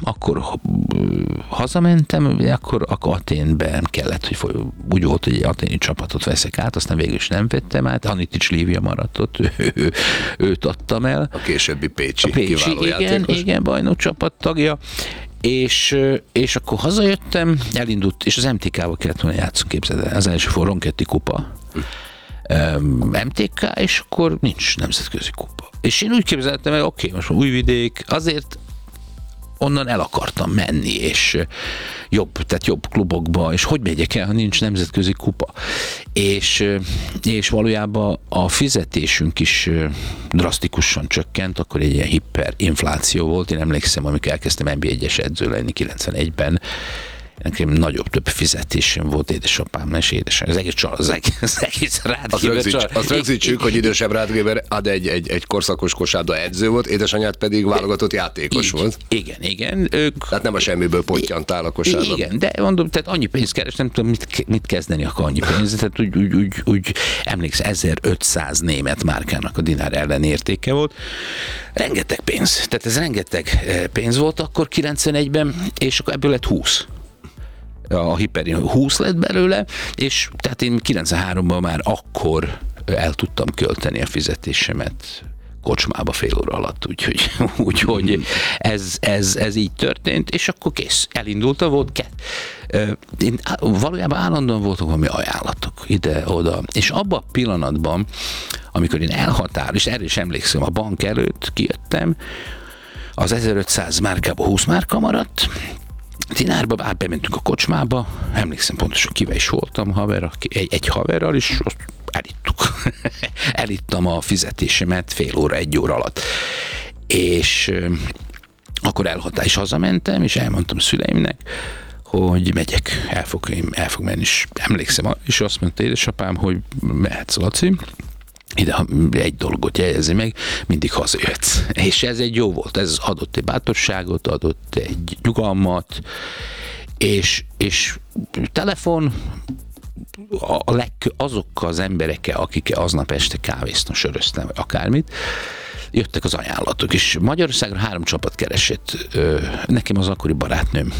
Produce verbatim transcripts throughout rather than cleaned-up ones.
akkor hazamentem, akkor, akkor Athénben kellett, hogy foly, úgy volt, hogy egy aténi csapatot veszek át, aztán végül is nem vettem át, Anitics Lívia maradt ott, ő, ő, őt adtam el. A későbbi Pécsi, a Pécsi kiváló igen, játékos. igen, bajnok csapat tagja. És, és akkor hazajöttem, elindult, és az em té ká-val kellett volna játszani, képzeld el, az első Ronchetti kupa. Hm. em té ká, és akkor nincs nemzetközi kupa. És én úgy képzeltem el, oké, okay, most Újvidék, azért onnan el akartam menni, és jobb, tehát jobb klubokba, és hogy megyek el, ha nincs nemzetközi kupa. És, és valójában a fizetésünk is drasztikusan csökkent, akkor egy ilyen hiperinfláció volt. Én emlékszem, amikor elkezdtem en bé egyes edző lenni kilencvenegyben, nekem nagyobb több fizetésem volt édesapámnál, és édesem. Az egész csal, az egész, az egész Rádgéber. Azt rögzítsük, hogy idősebb Rádgéber ad egy, egy, egy korszakos kosárlabda edző volt, édesanyád pedig válogatott játékos így, volt. Igen, igen. Ők, tehát nem a semmiből pottyantál a kosárlabda. Igen, de mondom, tehát annyi pénzt keres, nem tudom, mit, mit kezdeni akar annyi pénzt. Tehát úgy, úgy, úgy, úgy emlékszem, ezerötszáz német márkának a dinár ellenértéke volt. Rengeteg pénz. Tehát ez rengeteg pénz volt akkor kilencvenegyben, és akkor ebből lett húsz. A hiperin húsz lett belőle, és tehát én kilencvenháromban már akkor el tudtam költeni a fizetésemet kocsmába fél óra alatt, úgyhogy, úgyhogy ez, ez, ez így történt, és akkor kész, elindultam, volt ke. Én valójában állandóan voltak valami ajánlatok ide-oda, és abban a pillanatban, amikor én elhatár, és erre is emlékszem, a bank előtt kijöttem, az ezerötszáz márkába húsz márka maradt, dinárba, át bementünk a kocsmába, emlékszem pontosan kivel is voltam, haver, egy, egy haverral, és azt elittuk. Elittam a fizetésemet fél óra, egy óra alatt. És euh, akkor elhatár is hazamentem, és elmondtam szüleimnek, hogy megyek, el fog, el fog menni, és emlékszem, és azt mondta édesapám, hogy mehetsz, Laci, ide egy dolgot jegyezi meg, mindig hazajöhetsz. És ez egy jó volt, ez adott egy bátorságot, adott egy nyugalmat, és, és telefon a leg, azokkal az emberekkel, akikkel aznap este kávéztam, söröztem, vagy akármit, jöttek az ajánlatok, és Magyarországra három csapat keresett. Nekem az akkori barátnőm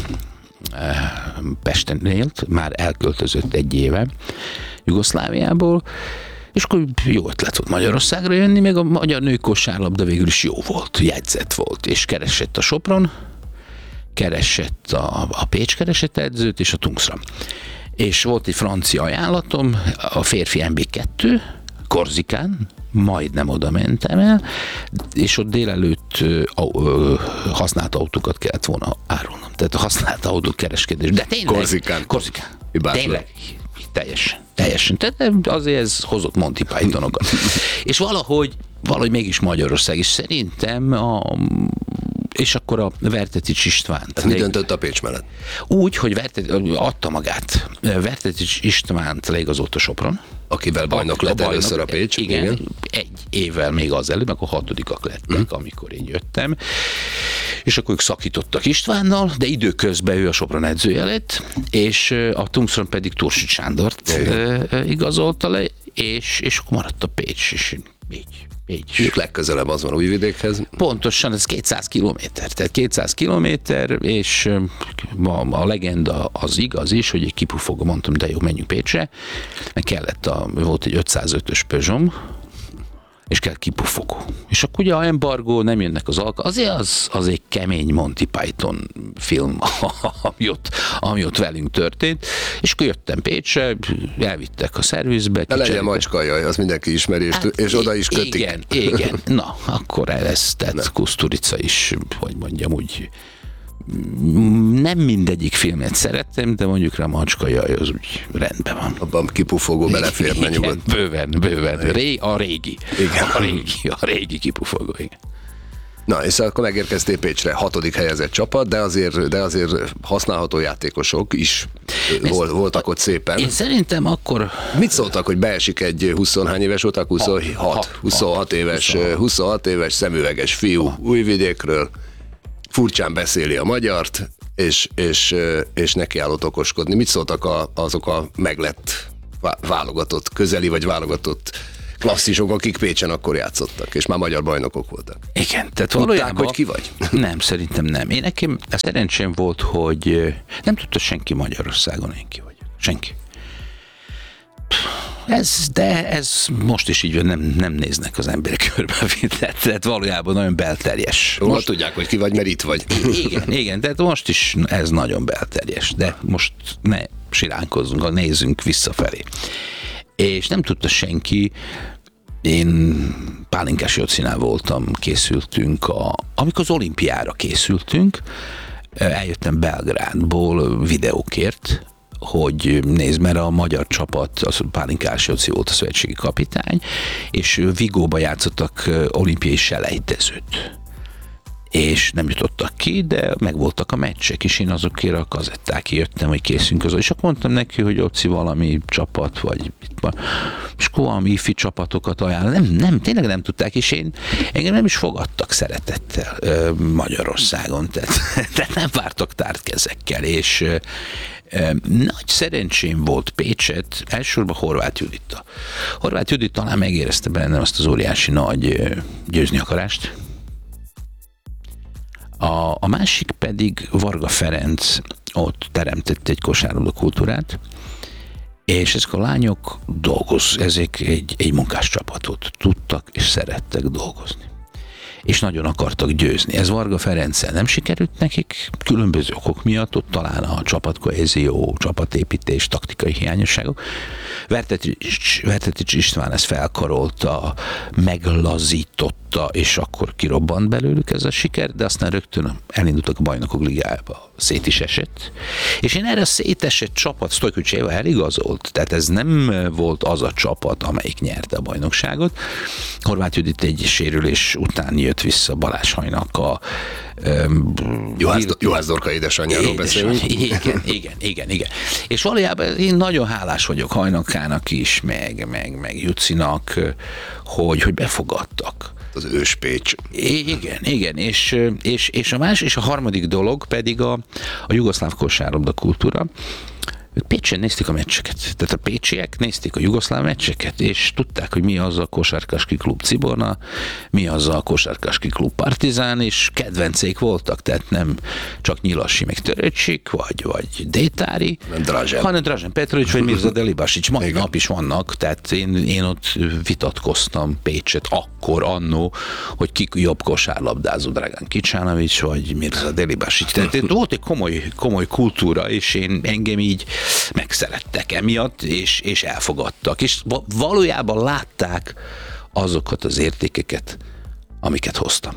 Pesten élt, már elköltözött egy éve Jugoszláviából, és akkor jó ötlet volt Magyarországra jönni, meg a magyar női kosárlabda végül is jó volt, jegyzett volt, és keresett a Sopron, keresett a, a Pécs keresett edzőt, és a Tungsra. És volt egy francia ajánlatom, a férfi en bé kettő, Korzikán, majdnem oda mentem el, és ott délelőtt ö, ö, használt autókat kellett volna árulnom. Tehát a használt autó kereskedés. De tényleg. Korzikán. Korzikán. Hibátlan. Tényleg. Teljesen. Teljesen. Tehát azért ez hozott Monty Pythonokat. És valahogy, valahogy mégis Magyarország is szerintem a, és akkor a Vertetics Istvánt. Ez mi döntött a Pécs mellett? Úgy, hogy Vertetics, adta magát. Vertetics Istvánt leigazolta Sopron. Akivel bajnok lett bajnok, először a Pécs. Igen, igen, egy évvel még az előbb, akkor hatodikak lettek, mm. amikor én jöttem. És akkor ők szakítottak Istvánnal, de időközben ő a Sopron edzője lett, és a Tungsron pedig Tursit Sándort igen. igazolta le, és, és akkor maradt a Pécs, és így. Így legközelebb az van Újvidékhez. Pontosan, ez kétszáz kilométer, tehát kétszáz kilométer, és a, a legenda az igaz is, hogy egy kipufogó, mondtam, de jó, menjünk Pécsre, meg kellett, a, volt egy ötszázötös Peugeot, és kell kipufogó. És akkor ugye a embargó, nem jönnek az alka, azért az, az egy kemény Monty Python film, ami ott, ami ott velünk történt, és akkor jöttem Pécsre, elvittek a szervizbe. De legyen macskajaj, az mindenki ismeri, és, hát, és oda is kötik. Igen, igen. Na, akkor ez, tehát Kusturica is, hogy mondjam úgy, nem mindegyik filmet szerettem, de mondjuk rá a macskajaj, az úgy rendben van. Abban kipufogó beleférne nyugodt. Bőven, bőven. Ré, a régi. Igen. A régi, a régi kipufogó, igen. Na, és akkor megérkeztél Pécsre, hatodik helyezett csapat, de azért, de azért használható játékosok is volt, voltak ott szépen. Én szerintem akkor... Mit szóltak, hogy beesik egy huszonhány éves voltak? huszonhat, huszonhat éves, huszonhat éves szemüveges fiú Újvidékről, furcsán beszéli a magyart, és, és, és neki állott okoskodni. Mit szóltak a, azok a meglett válogatott, közeli vagy válogatott klasszisok, akik Pécsen akkor játszottak, és már magyar bajnokok voltak. Igen, tehát Tudták, valójában... hogy ki vagy? Nem, szerintem nem. Én nekem szerencsém volt, hogy nem tudta senki Magyarországon, én ki vagyok. Senki. Ez, de ez most is így van, nem, nem néznek az emberek körbe, tehát, tehát valójában nagyon belterjes. Most, most tudják, hogy ki vagy, mert itt vagy. Igen, igen, tehát most is ez nagyon belterjes, de most ne siránkozzunk, nézzünk visszafelé. És nem tudta senki, én Pálinkás Jocinál voltam, készültünk, a, amikor az olimpiára készültünk, eljöttem Belgrádból videókért, hogy nézd, mert a magyar csapat, az Pálinkás Joci volt a szövetségi kapitány, és Vigóba játszottak olimpiai selejtezőt. És nem jutottak ki, de megvoltak a meccsek, és én azokért a kazettákért jöttem, hogy készünk az. És akkor mondtam neki, hogy Oci valami csapat, vagy itt van. És akkor valami ifi csapatokat ajánl. Nem, nem, tényleg nem tudták, és én engem nem is fogadtak szeretettel Magyarországon. Tehát, tehát nem vártak tárt kezekkel, és nagy szerencsém volt Pécset, elsősorban Horváth Judittal. Horváth Judit talán megérezte bennem azt az óriási nagy győzni akarást. A, a másik pedig Varga Ferenc ott teremtett egy kosárlabda kultúrát, és ezek a lányok dolgoz, ezek egy, egy munkás csapatot tudtak és szerettek dolgozni. És nagyon akartak győzni. Ez Varga Ferenccel nem sikerült nekik, különböző okok miatt, ott talán a csapatkohézió, csapatépítés, taktikai hiányosságok. Vertetics, Vertetics István ezt felkarolta, meglazította, és akkor kirobbant belőlük ez a siker, de aztán rögtön elindultak a Bajnokok Ligájába, szét is esett. És én erre a szétesett csapat Stojkovics Éva eligazolt, tehát ez nem volt az a csapat, amelyik nyerte a bajnokságot. Horváth Judit egy sérülés után jött vissza Balázs-Hajnak a um, Juhász, Juhász Dorka édesanyjáról beszélünk. Igen, igen, igen, igen. És valójában én nagyon hálás vagyok Hajnakának is, meg, meg, meg Jucinak, hogy, hogy befogadtak. Az őspécs. Igen, igen, és, és, és a más, és a harmadik dolog pedig a, a jugoszláv kosárlabda kultúra. Ők Pécsen nézték a meccseket. Tehát a pécsiek nézték a jugoszláv meccseket, és tudták, hogy mi az a Kosárkaski Klub Ciborna, mi az a Kosárkaski Klub Partizán, és kedvencék voltak, tehát nem csak Nyilassi, meg Töröcsik, vagy, vagy Détári, Drazsen. hanem Drazsen Petrovics, vagy Mirza Delibasics. Mai Igen. nap is vannak, tehát én, én ott vitatkoztam Pécset akkor, annó, hogy ki jobb kosárlabdázó, Dragan Kicsánovics, vagy Mirza Delibasics. Tehát volt egy komoly, komoly kultúra, és én engem így megszerettek emiatt, és, és elfogadtak. És valójában látták azokat az értékeket, amiket hoztam.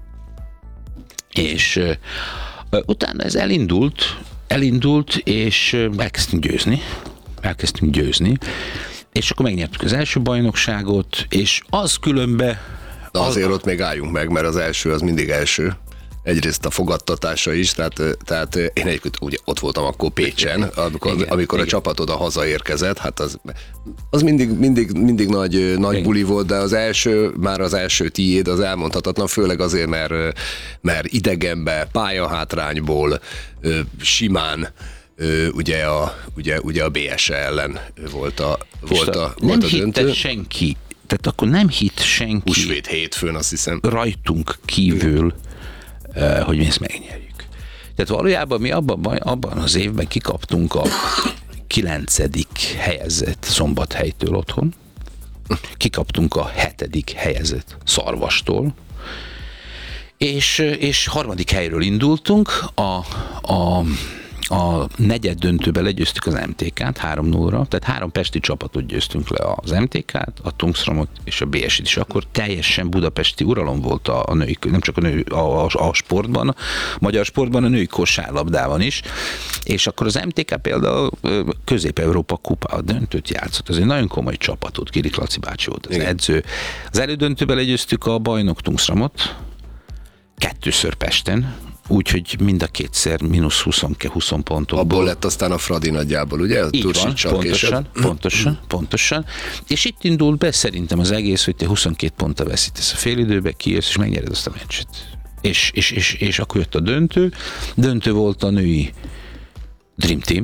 És uh, utána ez elindult, elindult, és uh, elkezdtünk győzni. Elkezdtünk győzni. És akkor megnyertük az első bajnokságot, és az különbe... De azért az... ott még álljunk meg, mert az első az mindig első. Egyrészt a fogadtatása is, tehát, tehát én egyébként ugye ott voltam akkor Pécsen, amikor, igen, amikor igen. a csapatod a hazaérkezett, hát az, az mindig, mindig, mindig nagy, nagy buli volt, de az első, már az első tiéd az elmondhatatlan, főleg azért, mert, mert idegenbe, pályahátrányból, simán, ugye a, ugye, ugye a bé es e ellen volt a, volt a, volt a döntő. Nem hitte senki, tehát akkor nem hitt senki. Húsvét hétfőn, azt hiszem. Rajtunk kívül, hogy mi ezt megnyerjük. Tehát valójában mi abban, abban az évben kikaptunk a kilencedik helyezett Szombathelytől otthon, kikaptunk a hetedik helyezett Szarvastól, és, és harmadik helyről indultunk, a, a A negyed döntőben legyőztük az em té ká-t három nullra, tehát három pesti csapatot győztünk le, az em té ká-t, a Tungsramot és a bé es i-t is. Akkor teljesen budapesti uralom volt a, a női, nem csak a, nő, a, a, a sportban, a magyar sportban, a női kosárlabdában is. És akkor az em té ká például Közép-Európa kupa, a döntőt játszott. Ez egy nagyon komoly csapatot, Kirik Laci bácsi volt az Igen. edző. Az elődöntőben legyőztük a bajnok Tungsramot, kettőször Pesten, úgyhogy mind a kétszer mínusz húsz, húsz pontokból. Abból lett aztán a Fradi nagyjából, ugye? Így van, pontosan, pontosan, pontosan. És itt indult be szerintem az egész, hogy te huszonkét ponttal veszítesz a félidőbe, kijössz és megnyered azt a meccset. És, és, és, és akkor jött a döntő. Döntő volt a női Dream Team,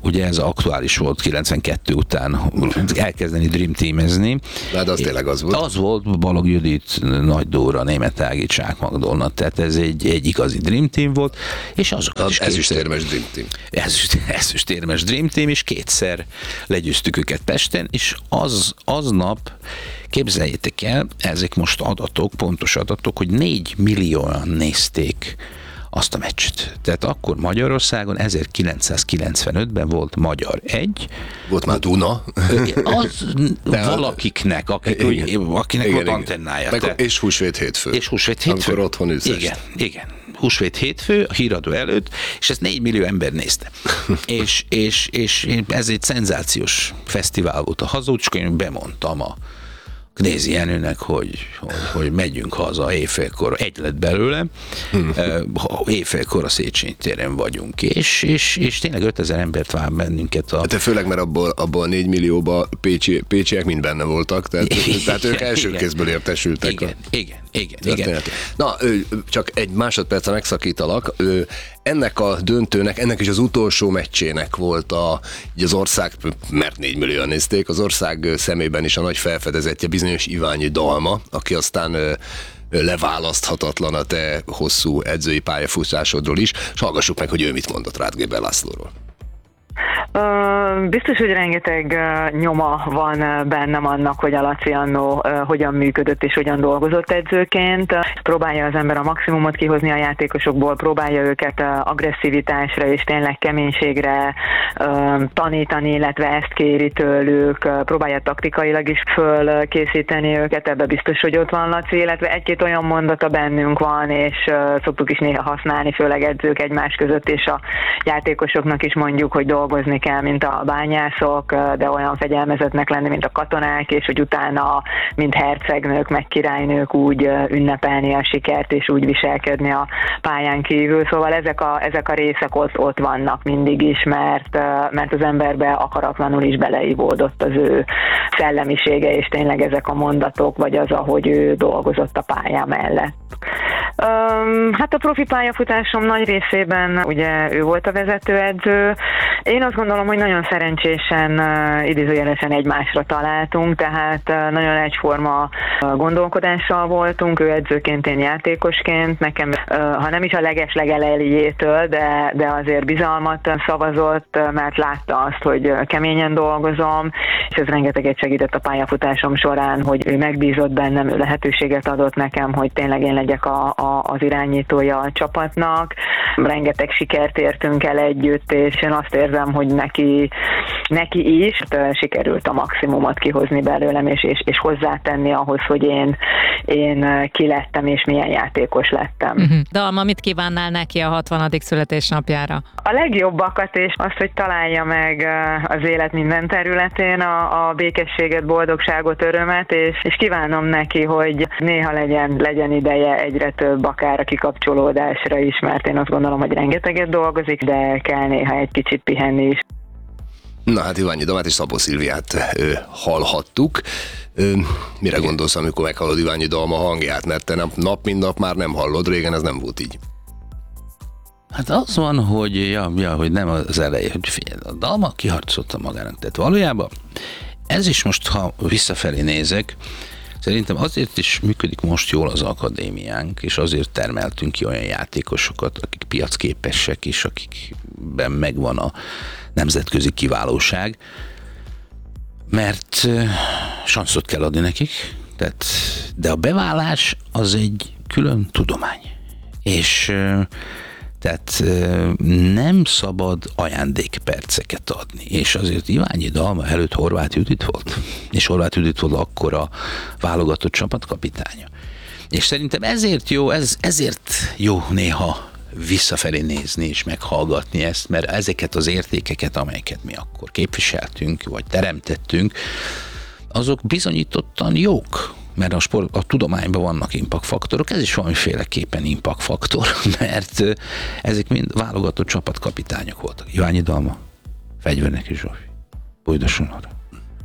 ugye ez aktuális volt kilencvenkettő után elkezdeni Dream Teamezni. Hát az tényleg az volt. Az volt, Balogh Judit, Nagy Dóra, Németh Ági, Csák Magdolna, tehát ez egy, egy igazi Dream Team volt, és azokat is ezüstérmes Dream Team. Ezüst, ezüstérmes Dream Team, és kétszer legyőztük őket Pesten, és az, aznap, képzeljétek el, ezek most adatok, pontos adatok, hogy négy millióan nézték azt a meccset. Tehát akkor Magyarországon ezerkilencszázkilencvenötben volt Magyar egy. Volt már Duna. Az de valakiknek, akik, igen, akinek igen, volt antennája. Meg, tehát, és húsvét hétfő. És húsvét hétfő. Amikor otthon ülsz. Igen, igen. Húsvét hétfő, a híradó előtt, és ezt négy millió ember nézte. és, és, és ez egy szenzációs fesztivál volt a Hazudska, én bemondtam a Knézi Jenőnek, hogy, hogy, hogy megyünk haza éjfélkor, egy lett belőle, éjfélkor a Széchenyi téren vagyunk, és, és, és tényleg ötezer embert vár bennünket. A... De főleg, mert abból, abból a négy millióban pécsi, pécsiek mind benne voltak, tehát, tehát ők első igen, kézből értesültek. Igen, a... igen, igen, igen. Na, csak egy másodpercre megszakítalak. Ennek a döntőnek, ennek is az utolsó meccsének volt a, az ország, mert négy millióan nézték, az ország szemében is a nagy felfedezetje bizonyos Iványi Dalma, aki aztán leválaszthatatlan a te hosszú edzői pályafutásodról is, és hallgassuk meg, hogy ő mit mondott Rath Géber Lászlóról. Uh, biztos, hogy rengeteg uh, nyoma van uh, bennem annak, hogy a Laci annó uh, hogyan működött és hogyan dolgozott edzőként. Uh, próbálja az ember a maximumot kihozni a játékosokból, próbálja őket uh, agresszivitásra és tényleg keménységre uh, tanítani, illetve ezt kéri tőlük, uh, próbálja taktikailag is fölkészíteni őket, ebbe biztos, hogy ott van Laci, illetve egy-két olyan mondata bennünk van, és uh, szoktuk is néha használni, főleg edzők egymás között, és a játékosoknak is mondjuk, hogy dolgozni kell, mint a bányászok, de olyan fegyelmezetnek lenni, mint a katonák, és hogy utána, mint hercegnők, meg királynők úgy ünnepelni a sikert, és úgy viselkedni a pályán kívül. Szóval ezek a, ezek a részek ott, ott vannak mindig is, mert, mert az emberbe akaratlanul is beleivódott az ő szellemisége, és tényleg ezek a mondatok, vagy az, ahogy ő dolgozott a pályán mellett. Um, hát a profi pályafutásom nagy részében ugye ő volt a vezetőedző. Én azt gondolom, hogy nagyon szerencsésen, uh, idézőjelesen egymásra találtunk, tehát uh, nagyon egyforma uh, gondolkodással voltunk, ő edzőként, én játékosként. Nekem, uh, ha nem is a leges-legelejétől, de, de azért bizalmat szavazott, uh, mert látta azt, hogy uh, keményen dolgozom, és ez rengeteget segített a pályafutásom során, hogy ő megbízott bennem, ő lehetőséget adott nekem, hogy tényleg én legyek a, a, az irányítója a csapatnak. Rengeteg sikert értünk el együtt, és én azt érzem, hogy neki, neki is sikerült a maximumot kihozni belőlem, és, és, és hozzátenni ahhoz, hogy én, én ki lettem, és milyen játékos lettem. Uh-huh. Dalma, mit kívánnál neki a hatvanadik születésnapjára? A legjobbakat, és azt, hogy találja meg az élet minden területén a, a békességet, boldogságot, örömet, és, és kívánom neki, hogy néha legyen, legyen ideje egyre több, akár a kikapcsolódásra is, mert én azt gondolom, hogy rengeteget dolgozik, de kell néha egy kicsit pihenni is. Na hát Iványi Dalmát és Szabó Szilviát ö, hallhattuk. Ö, mire gondolsz, amikor meghallod Iványi Dalma hangját? Mert te nap mint nap már nem hallod, régen ez nem volt így. Hát az van, hogy, ja, ja, hogy nem az elején, hogy figyelj, a Dalma kiharcolta magának. Tehát valójában ez is most, ha visszafelé nézek, szerintem azért is működik most jól az akadémiánk, és azért termeltünk ki olyan játékosokat, akik piacképesek, és akikben megvan a nemzetközi kiválóság, mert sanszot kell adni nekik, tehát, de a beválás az egy külön tudomány. És tehát nem szabad ajándékperceket adni, és azért Iványi Dalma előtt Horváth Judit volt, és Horváth Judit volt akkor a válogatott csapatkapitánya. És szerintem ezért jó, ez, ezért jó néha visszafelé nézni és meghallgatni ezt, mert ezeket az értékeket, amelyeket mi akkor képviseltünk, vagy teremtettünk, azok bizonyítottan jók. Mert a, sport, a tudományban vannak impact faktorok, ez is valamiféleképpen impact faktor, mert ezek mind válogatott csapatkapitányok voltak. Iványi Dalma, Fegyverneki Zsófi, Bújda Sonora,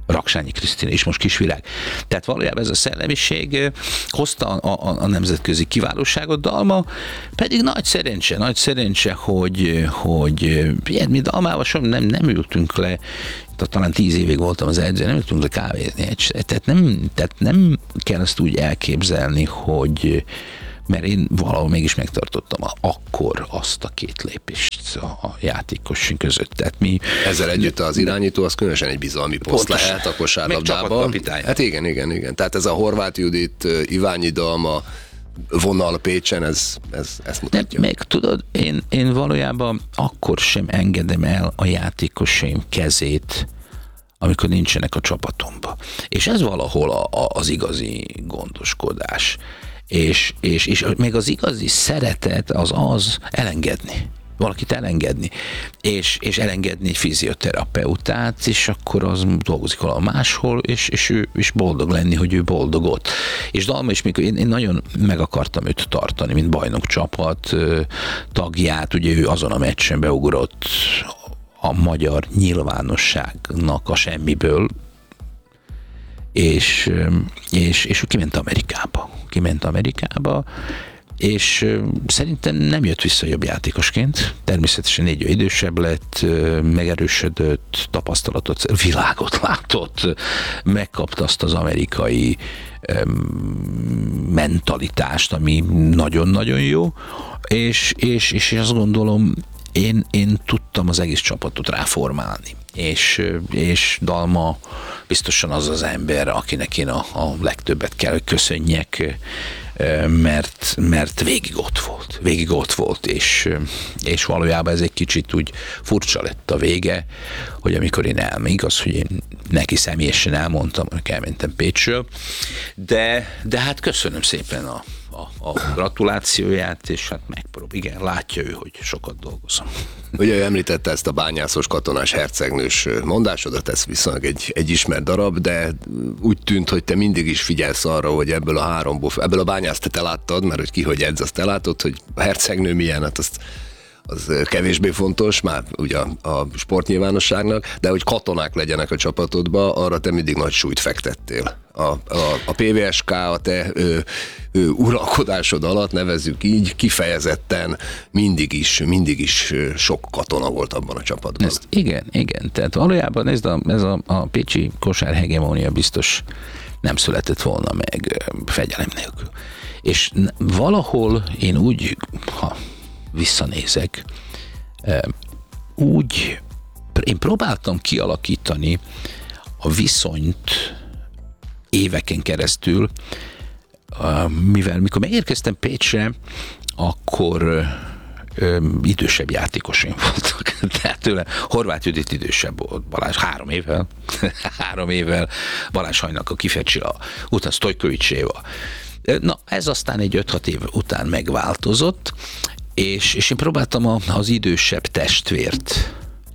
Raksányi Krisztina, és most Kisvirág. Tehát valójában ez a szellemiség hozta a, a, a nemzetközi kiválóságot, Dalma pedig nagy szerencse, nagy szerencse, hogy, hogy ilyen, mi Dalmával sem nem, nem ültünk le, talán tíz évig voltam az edző, nem ültünk le kávézni. Tehát nem, tehát nem kell ezt úgy elképzelni, hogy mert én valahol mégis megtartottam a, akkor azt a két lépést a, a játékos között. Tehát mi... Ezzel együtt az irányító az különösen egy bizalmi poszt Pontos. lehet a kosárlabdában. Hát igen, igen, igen. Tehát ez a Horváth Judit, Iványi Dalma vonal Pécsen, ez, ez ezt mutatja. De meg tudod, én, én valójában akkor sem engedem el a játékosaim kezét, amikor nincsenek a csapatomba. És ez valahol a, a, az igazi gondoskodás. És, és, és még az igazi szeretet az az elengedni. Valakit elengedni. És, és elengedni egy fizioterapeutát, és akkor az dolgozik valahol máshol, és, és ő is boldog lenni, hogy ő boldog ott. És Dalma is, mikor én, én nagyon meg akartam őt tartani, mint bajnok csapat tagját, ugye ő azon a meccsen beugrott a magyar nyilvánosságnak a semmiből, és, és, és ő kiment Amerikába. Kiment Amerikába, és szerintem nem jött vissza jobb játékosként. Természetesen négy év idősebb lett, megerősödött, tapasztalatot, világot látott, megkapta azt az amerikai mentalitást, ami nagyon-nagyon jó, és, és, és azt gondolom, Én, én tudtam az egész csapatot ráformálni, és, és Dalma biztosan az az ember, akinek én a, a legtöbbet kell, hogy köszönjek, mert, mert végig ott volt, végig ott volt, és, és valójában ez egy kicsit úgy furcsa lett a vége, hogy amikor én elmegyek, igaz, hogy én neki személyesen elmondtam, hogy elmentem Pécsről, de, de hát köszönöm szépen a A, a gratulációját, és hát megprób. Igen, látja ő, hogy sokat dolgozom. Ugye ő említette ezt a bányászos katonás hercegnős mondásodat, ez viszonylag egy, egy ismert darab, de úgy tűnt, hogy te mindig is figyelsz arra, hogy ebből a háromból, ebből a bányászt te láttad, mert hogy ki, hogy edz, azt te látod, hogy a hercegnő milyen, hát azt az kevésbé fontos, már ugye a, a sportnyilvánosságnak, de hogy katonák legyenek a csapatodba, arra te mindig nagy súlyt fektettél. A, a, a pé vé es ká a te ő, ő, uralkodásod alatt, nevezzük így, kifejezetten mindig is, mindig is sok katona volt abban a csapatban. Ezt, igen, igen. Tehát valójában ez a, ez a, a pécsi kosárhegemónia biztos nem született volna meg fegyelem nélkül. És valahol én úgy, ha visszanézek, úgy én próbáltam kialakítani a viszonyt éveken keresztül, mivel mikor megérkeztem Pécsre, akkor idősebb játékosaim voltak. Tehát tőle Horváth Judit idősebb volt, Balázs három évvel, három évvel, Balázs Hajnak a Kifecsila, utána Stojkovicséva. Na, ez aztán egy öt-hat év után megváltozott, És, és én próbáltam a, az idősebb testvért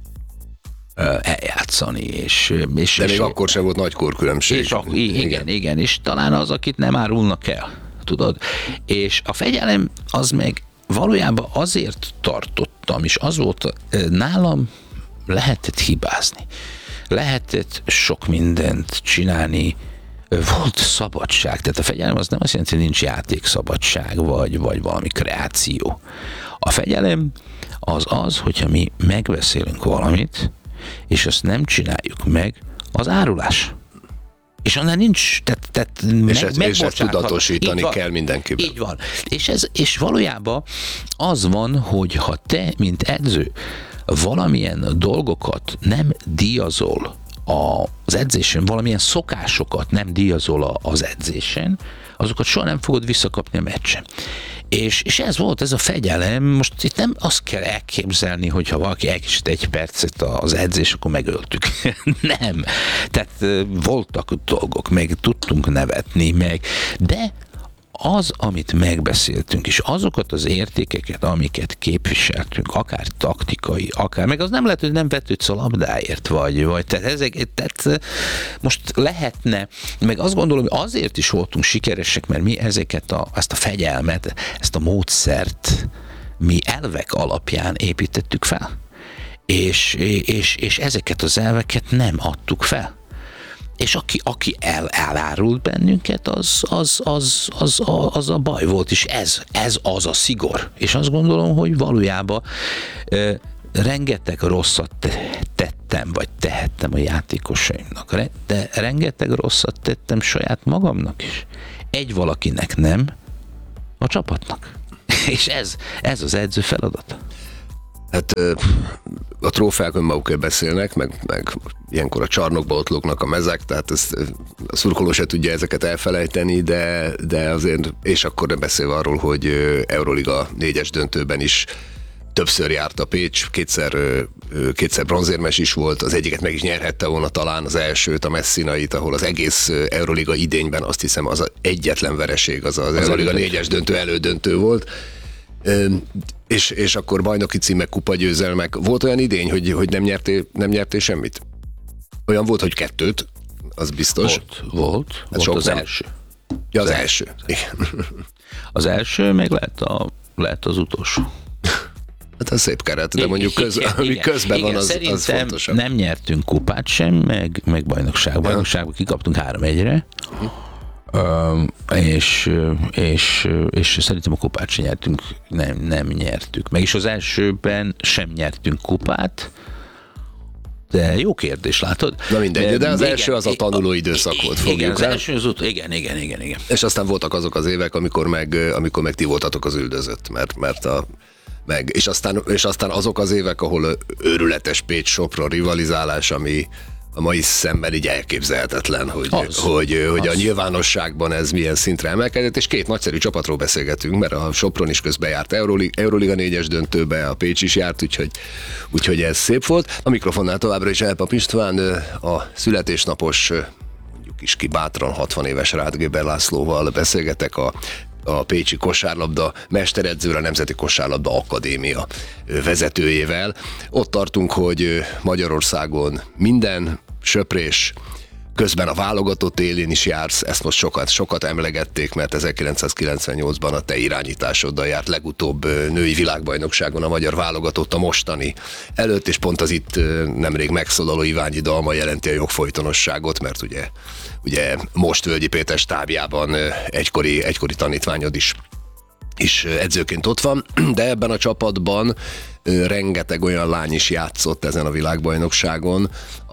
eljátszani. És, és, De még és, akkor sem volt nagy korkülönbség. És a, igen, igen, igen, és talán az, akit nem árulnak el, tudod? És a fegyelem az meg valójában azért tartottam, és az volt, nálam lehetett hibázni. Lehetett sok mindent csinálni, volt szabadság, tehát a fegyelem az nem azt jelenti, hogy nincs játékszabadság, vagy, vagy valami kreáció. A fegyelem az az, hogyha mi megbeszélünk valamit, és azt nem csináljuk meg, az árulás. És annál nincs, tehát, tehát és, meg, ez, és ezt tudatosítani kell mindenkiben. Így van. És, ez, és valójában az van, hogy ha te, mint edző, valamilyen dolgokat nem díjazol az edzésen, valamilyen szokásokat nem díjazol az edzésen, azokat soha nem fogod visszakapni a meccsen. És, és ez volt, ez a fegyelem, most itt nem azt kell elképzelni, hogyha valaki elkésett egy percet az edzés, akkor megöltük. Nem. Tehát voltak dolgok, meg tudtunk nevetni, meg, de az, amit megbeszéltünk, és azokat az értékeket, amiket képviseltünk, akár taktikai, akár, meg az nem lehet, hogy nem vetődsz a labdáért, vagy, vagy tehát ezek, tehát most lehetne, meg azt gondolom, hogy azért is voltunk sikeresek, mert mi ezeket a, ezt a fegyelmet, ezt a módszert mi elvek alapján építettük fel. És, és, és ezeket az elveket nem adtuk fel. és aki, aki el, elárult bennünket, az, az, az, az, az, az a baj volt, és ez, ez az a szigor. És azt gondolom, hogy valójában ö, rengeteg rosszat tettem, vagy tehettem a játékosaimnak, de rengeteg rosszat tettem saját magamnak is. Egy valakinek nem, a csapatnak. És ez, ez az edző feladata. Hát a trófeák önmagukért beszélnek, meg, meg ilyenkor a csarnokba ott lógnak a mezek, tehát ezt, a szurkoló se tudja ezeket elfelejteni, de, de azért, és akkor nem beszélve arról, hogy Euroliga négyes döntőben is többször járt a Pécs, kétszer, kétszer bronzérmes is volt, az egyiket meg is nyerhette volna talán, az elsőt, a Messinait, ahol az egész Euroliga idényben azt hiszem az egyetlen vereség, az az, az Euroliga négyes döntő elődöntő volt. És, és akkor bajnoki címek, kupagyőzelmek. Volt olyan idény, hogy, hogy nem, nyertél, nem nyertél semmit? Olyan volt, hogy kettőt, az biztos. Volt, volt. Hát volt sok az nem. első. Ja, az, az első. első. Az első, meg lehet, a, lehet az utolsó. Hát az szép keret, de mondjuk köz, igen, ami igen, közben igen, van, az, az fontosabb. Nem nyertünk kupát sem, meg, meg bajnokság. Bajnokságban kikaptunk három egyre. Uh-huh. Um, és, és, és szerintem a kupát sem nyertünk, nem, nem nyertük. Meg is az elsőben sem nyertünk kupát, de jó kérdés, látod? Na mindegy, de, de az igen, első az a tanuló időszak volt, fogjuk igen, az el. első az ut- igen, igen, igen, igen. És aztán voltak azok az évek, amikor meg, amikor meg ti voltatok az üldözött, mert, mert a meg, és aztán, és aztán azok az évek, ahol őrületes Pécs-Sopron rivalizálás, ami a mai szemben így elképzelhetetlen, hogy, az, hogy, hogy a nyilvánosságban ez milyen szintre emelkedett, és két nagyszerű csapatról beszélgetünk, mert a Sopron is közben járt Euroliga, Euroliga négyes döntőbe, a Pécs is járt, úgyhogy, úgyhogy ez szép volt. A mikrofonnál továbbra is Elpap István, a születésnapos, mondjuk is ki bátran hatvan éves Rádgéber Lászlóval beszélgetek, a a pécsi kosárlabda mesteredzőre, a Nemzeti Kosárlabda Akadémia vezetőjével. Ott tartunk, hogy Magyarországon minden söprés, közben a válogatott élén is jársz, ezt most sokat, sokat emlegették, mert ezerkilencszázkilencvennyolcban a te irányításoddal járt legutóbb női világbajnokságon a magyar válogatott a mostani előtt, és pont az itt nemrég megszólaló Iványi Dalma jelenti a jogfolytonosságot, mert ugye, ugye most Völgyi Péter stábjában egykori, egykori tanítványod is is edzőként ott van, de ebben a csapatban rengeteg olyan lány is játszott ezen a világbajnokságon,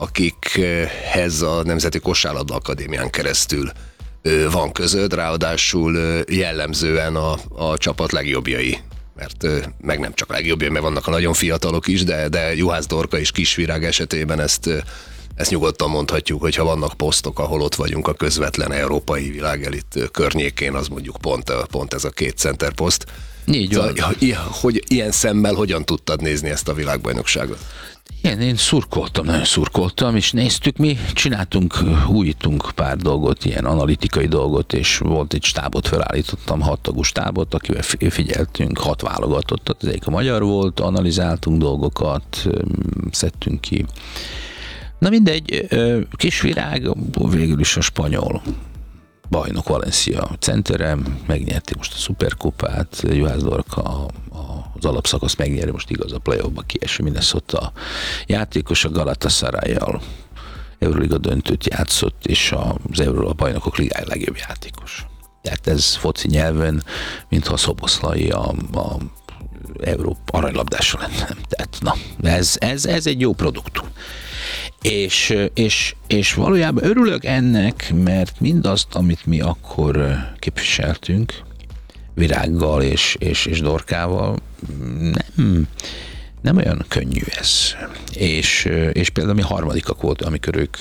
akikhez a Nemzeti Kosárlabda Akadémián keresztül van közöd, ráadásul jellemzően a, a csapat legjobbjai, mert meg nem csak a legjobbjai, mert vannak a nagyon fiatalok is, de, de Juhász Dorka és Kisvirág esetében ezt Ezt nyugodtan mondhatjuk, hogy ha vannak posztok, ahol ott vagyunk a közvetlen európai világelit környékén, az mondjuk pont, pont ez a két center poszt. Így van. Szóval, hogy ilyen szemmel hogyan tudtad nézni ezt a világbajnokságot? Igen, én szurkoltam, nagyon szurkoltam, és néztük, mi csináltunk, újítunk pár dolgot, ilyen analitikai dolgot, és volt egy stábot, felállítottam, hat tagú stábot, akivel figyeltünk, hat válogatottat, az egyik a magyar volt, analizáltunk dolgokat, szedtünk ki. Na mindegy, Kisvirág végül is a spanyol bajnok Valencia centerem, megnyerti most a szuperkupát, Juhász Dorka az alapszakasz megnyeri, most igaz a play-offba kieső Minnesota játékos, a Galatasarayjal Euroliga döntőt játszott, és az Európa bajnokok ligája legjobb játékos. Tehát ez foci nyelven, mintha a Szoboszlai a, a Európa aranylabdása lenne. Tehát na, ez, ez, ez egy jó produktum. És, és, és valójában örülök ennek, mert mindazt, amit mi akkor képviseltünk, Virággal és, és, és Dorkával, nem, nem olyan könnyű ez. És, és például mi harmadikak voltunk, amikor ők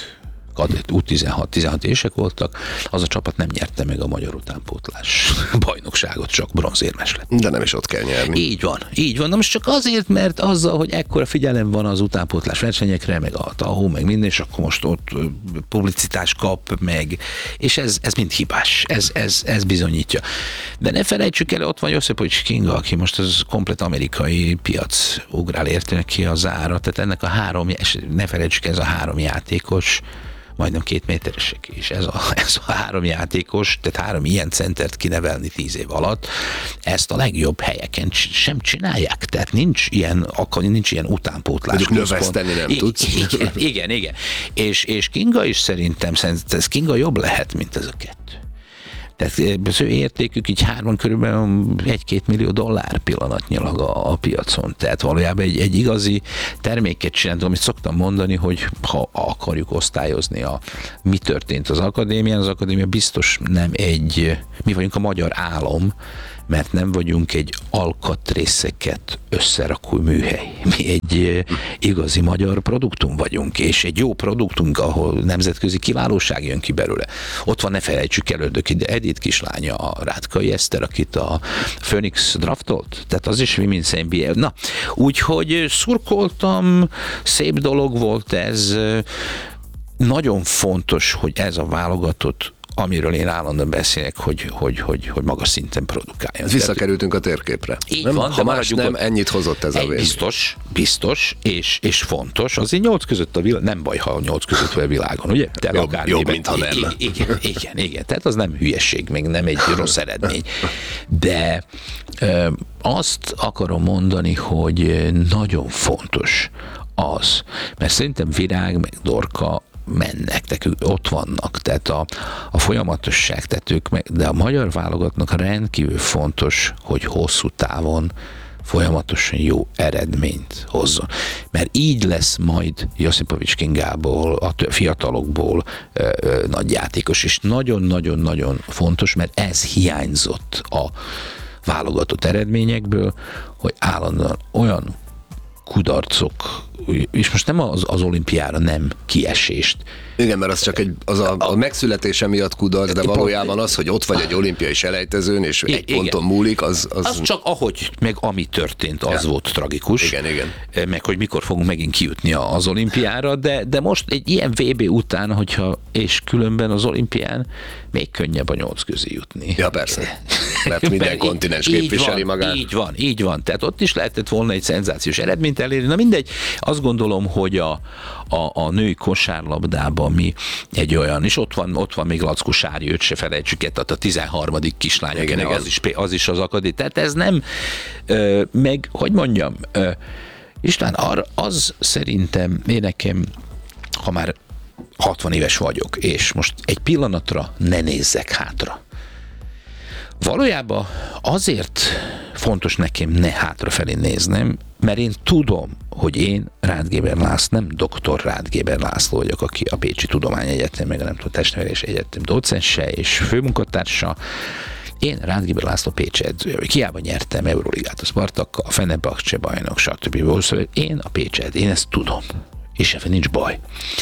U tizenhat évesek voltak, az a csapat nem nyerte meg a magyar utánpótlás bajnokságot, csak bronzérmes lett. De nem is ott kell nyerni. Így van, így van. Na most csak azért, mert azzal, hogy ekkora figyelem van az utánpótlás versenyekre, meg a tahó, meg minden, és akkor most ott publicitás kap, meg, és ez, ez mind hibás. Ez, ez, ez bizonyítja. De ne felejtsük el, ott van Josipovics Kinga, aki most az komplet amerikai piac ugrál érte ki az ára, tehát ennek a három, ne felejtsük, ez a három játékos majdnem két méteresek, és ez a, ez a három játékos, tehát három ilyen centert kinevelni tíz év alatt, ezt a legjobb helyeken sem csinálják, tehát nincs ilyen, akkor nincs ilyen utánpótlás. Mondjuk növeszteni nem I- tudsz. Igen, igen, igen. És, és Kinga is szerintem, ez Kinga jobb lehet, mint ez a kettő. Tehát az ő értékük így hárman körülbelül egy-két millió dollár pillanatnyilag a, a piacon. Tehát valójában egy, egy igazi terméket csinálni, amit szoktam mondani, hogy ha akarjuk osztályozni a mi történt az akadémián, az akadémia biztos nem egy, mi vagyunk a magyar álom, mert nem vagyunk egy alkatrészeket összerakó műhely. Mi egy igazi magyar produktum vagyunk, és egy jó produktunk, ahol nemzetközi kiválóság jön ki belőle. Ott van, ne felejtsük el, ide Edith kislánya, a Rátkai Eszter, akit a Phoenix draftolt, tehát az is Women's en bé á. Na, úgyhogy szurkoltam, szép dolog volt ez, nagyon fontos, hogy ez a válogatott, amiről én állandóan beszélek, hogy, hogy, hogy, hogy magas szinten produkáljon. Visszakerültünk a térképre. Így nem? van, ha de más nem, ennyit hozott ez a vég. Biztos, biztos, és, és fontos. Azért nyolc között a világ, nem baj, ha nyolc között a világon, ugye? Te jobb, jobb, mint ha nem. Igen, igen, igen, igen, tehát az nem hülyeség, még nem egy rossz eredmény. De ö, azt akarom mondani, hogy nagyon fontos az, mert szerintem Virág, meg Dorka mennek, tehát ők ott vannak, tehát a, a folyamatosság, tehát ők meg, de a magyar válogatnak rendkívül fontos, hogy hosszú távon folyamatosan jó eredményt hozzon. Mert így lesz majd Josipovics Kingából, a fiatalokból ö, ö, nagy játékos, és nagyon-nagyon-nagyon fontos, mert ez hiányzott a válogatott eredményekből, hogy állandóan olyan kudarcok, és most nem az, az olimpiára nem kiesést. Igen, mert az csak egy, az a, a megszületése miatt kudarc, de valójában az, hogy ott vagy egy olimpiai selejtezőn, és egy igen. ponton múlik, az, az... Az csak ahogy, meg ami történt, az ja. volt tragikus. Igen, igen. Meg hogy mikor fogunk megint kijutni az olimpiára, de, de most egy ilyen vé bé után, hogyha, és különben az olimpián még könnyebb a nyolc közé jutni. Ja, persze. Mert minden kontinens képviseli van, magát. Így van, így van. Tehát ott is lehetett volna egy szenzációs eredményt elérni. Na mindegy, azt gondolom, hogy a, a, a női kosárlabdában mi egy olyan, és ott van, ott van még Lackó Sári, őt se felejtsük el, tehát a tizenharmadik kislány, igen, igen. Az, is, az is az akadémia. Tehát ez nem, ö, meg, hogy mondjam, ö, István, arra, az szerintem én nekem, ha már hatvan éves vagyok, és most egy pillanatra ne nézzek hátra. Valójában azért fontos nekem ne hátrafelé néznem, mert én tudom, hogy én Ráth Géber László, nem doktor Ráth Géber László vagyok, aki a Pécsi Tudományegyetem, meg nem tudom, Testnevelési Egyetem docense és főmunkatársa. Én Ráth Géber László Pécsi edzője, hiába nyertem Euroligát a Spartakkal, a Fenerbahce bajnok, stb. Én a Pécsi edzője, én ezt tudom, és ebben nincs baj.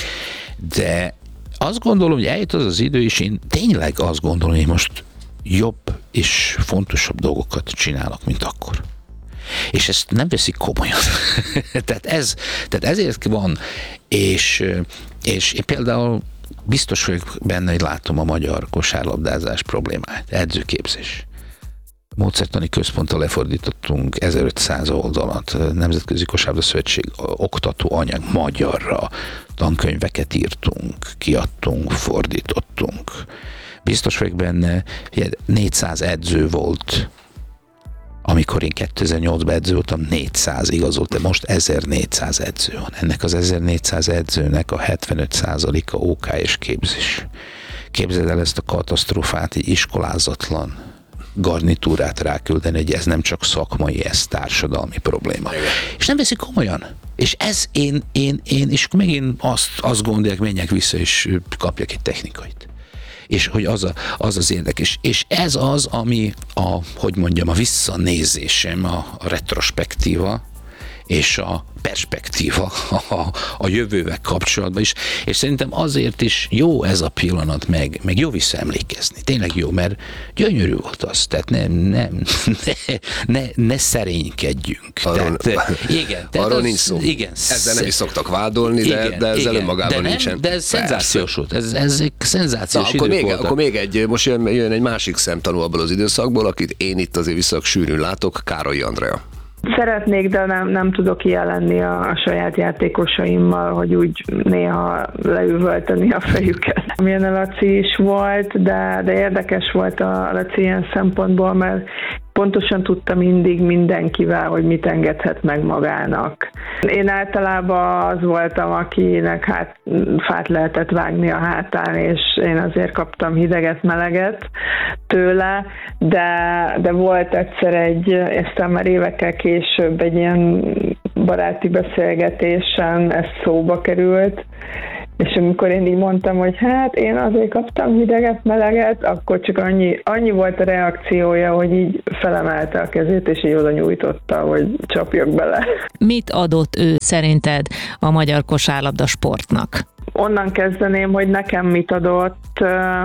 De azt gondolom, hogy eljött az az idő, és én tényleg azt gondolom, hogy most jobb és fontosabb dolgokat csinálok, mint akkor. És ezt nem veszik komolyan. tehát, ez, tehát ezért van, és, és én például biztos vagyok benne, hogy látom a magyar kosárlabdázás problémáját. Edzőképzés. Módszertani központtal lefordítottunk ezerötszáz oldalat, Nemzetközi Kosárlabda Szövetség oktató anyag magyarra, tankönyveket írtunk, kiadtunk, fordítottunk. Biztos vagyok benne, hogy négyszáz edző volt, amikor én kétezer-nyolcban edző voltam, négyszáz igazolt, de most ezernégyszáz edző van. Ennek az ezernégyszáz edzőnek a hetvenöt százaléka ó ká es képzés. Képzeld el ezt a katasztrófát, egy iskolázatlan garnitúrát ráküldeni, hogy ez nem csak szakmai, ez társadalmi probléma. Igen. És nem veszik komolyan. És ez én, én, én, és megint azt, azt gondolják, menjek vissza, és kapjak egy technikait. És hogy az, a, az az érdekes. És ez az, ami a, hogy mondjam, a visszanézésem, a, a retrospektíva, és a perspektíva a, a jövővel kapcsolatban is, és szerintem azért is jó ez a pillanat, meg, meg jó visszaemlékezni. Tényleg jó, mert gyönyörű volt az, tehát nem, nem, ne, ne, ne szerénykedjünk. Arról, tehát, igen, tehát arról az, nincs szó. Igen, ezzel nem is szoktak vádolni, igen, de, de ezzel igen, önmagában de nincsen. De ez szenzációs volt, ez, ez egy szenzációs Na, akkor, még, voltak. akkor még egy, most jön, jön egy másik szemtanú abból az időszakból, akit én itt azért visszak sűrűn látok, Károly Andrea. Szeretnék, de nem, nem tudok ilyen lenni a, a saját játékosaimmal, hogy úgy néha leüvölteni a fejüket. Amilyen a Laci is volt, de, de érdekes volt a Laci ilyen szempontból, mert pontosan tudta mindig mindenkivel, hogy mit engedhet meg magának. Én általában az voltam, akinek hát fát lehetett vágni a hátán, és én azért kaptam hideget, meleget tőle, de, de volt egyszer egy, aztán már évekkel később egy ilyen baráti beszélgetésen ez szóba került, és amikor én így mondtam, hogy hát én azért kaptam hideget, meleget, akkor csak annyi, annyi volt a reakciója, hogy így felemelte a kezét, és így oda nyújtotta, hogy csapjak bele. Mit adott ő szerinted a magyar kosárlabda sportnak? Onnan kezdeném, hogy nekem mit adott,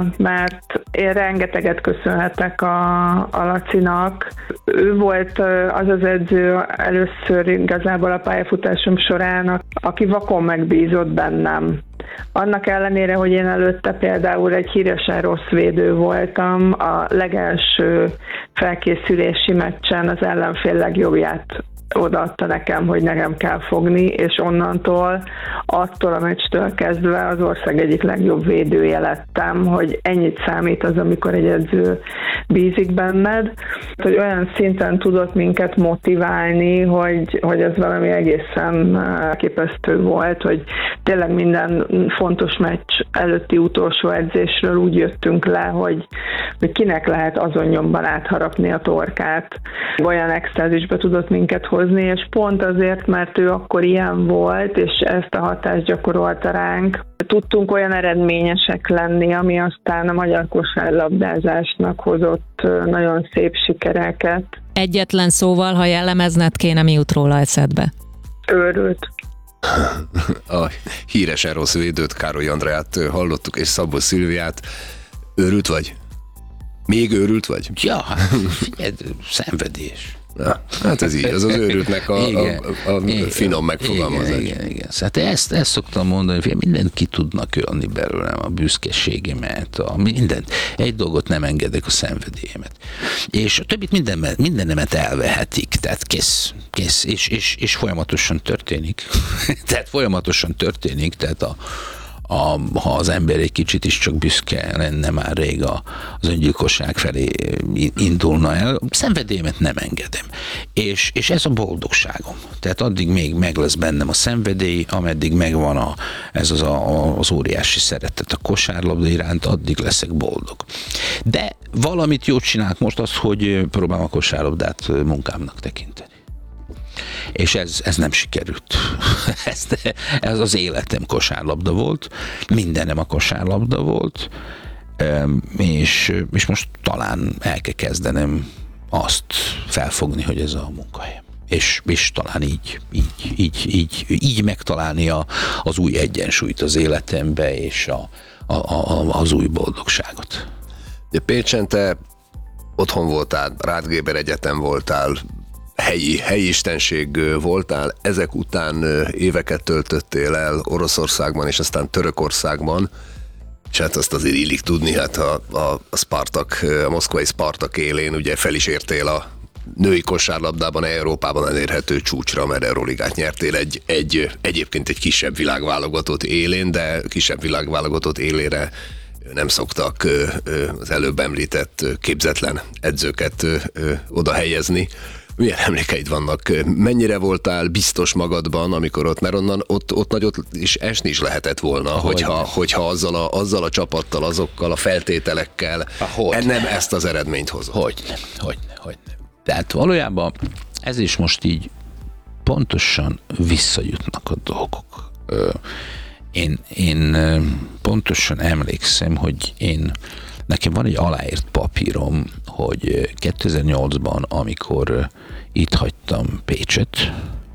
mert én rengeteget köszönhetek a, a Lacinak. Ő volt az az edző először igazából a pályafutásom során, aki vakon megbízott bennem. Annak ellenére, hogy én előtte például egy híresen rossz védő voltam, a legelső felkészülési meccsen az ellenfél legjobbját odaadta nekem, hogy nekem kell fogni, és onnantól, attól a meccstől kezdve az ország egyik legjobb védője lettem, hogy ennyit számít az, amikor egy edző bízik benned, hogy olyan szinten tudott minket motiválni, hogy, hogy ez valami egészen képesztő volt, hogy tényleg minden fontos meccs előtti utolsó edzésről úgy jöttünk le, hogy, hogy kinek lehet azon nyomban átharapni a torkát. Olyan extázisbe tudott minket hozni, és pont azért, mert ő akkor ilyen volt, és ezt a hatást gyakorolta ránk, tudtunk olyan eredményesek lenni, ami aztán a magyar kosárlabdázásnak hozott nagyon szép sikereket. Egyetlen szóval, ha jellemezned kéne, mi jut róla eszedbe? Őrült. A híresen rossz védőt, Károly Andreát hallottuk, és Szabó Szilviát. Őrült vagy? Még őrült vagy? Ja, figyelj, szenvedés. Na, hát ez így, az az őrültnek a, igen, a, a igen, finom megfogalmazás. Igen, igen, igen. Hát ezt, ezt szoktam mondani, hogy mindent ki tudnak ölni belőlem, a büszkeségemet, a mindent. Egy dolgot nem engedek, a szenvedélyemet. És a többit minden, mindenemet elvehetik, tehát kész, kész, és, és, és folyamatosan történik. tehát folyamatosan történik, tehát a A, ha az ember egy kicsit is csak büszke lenne, már rég a, az öngyilkosság felé indulna el, szenvedélyemet nem engedem. És, és ez a boldogságom. Tehát addig még meg lesz bennem a szenvedély, ameddig megvan a, ez az, a, az óriási szeretet a kosárlabda iránt, addig leszek boldog. De valamit jót csinálok most az, hogy próbálom a kosárlabdát munkámnak tekinteni. És ez, ez nem sikerült. ez, ez az életem kosárlabda volt, mindenem a kosárlabda volt, és, és most talán el kell kezdenem azt felfogni, hogy ez a munkahelyem. És, és talán így, így, így, így, így megtalálni a, az új egyensúlyt az életembe, és a, a, a, az új boldogságot. Pécsen te otthon voltál, Rád-Géber Egyetem voltál, helyi, helyi istenség voltál, ezek után éveket töltöttél el Oroszországban, és aztán Törökországban, és hát azt azért illik tudni, hát a, a, a Spartak, a moszkvai Spartak élén ugye fel is értél a női kosárlabdában, Európában elérhető csúcsra, mert Euroligát nyertél egy, egy, egyébként egy kisebb világválogatott élén, de kisebb világválogatott élére nem szoktak az előbb említett képzetlen edzőket oda helyezni. Milyen emlékeid vannak? Mennyire voltál biztos magadban, amikor ott, mert onnan ott, ott nagyot is esni is lehetett volna, hogy hogyha, hogyha azzal, a, azzal a csapattal, azokkal a feltételekkel hogy nem ezt az eredményt hozott. Hogy nem, hogy nem, hogy nem. Tehát valójában ez is most így pontosan visszajutnak a dolgok. Én, én pontosan emlékszem, hogy én nekem van egy aláírt papírom, hogy kétezer-nyolcban, amikor itt hagytam Pécset,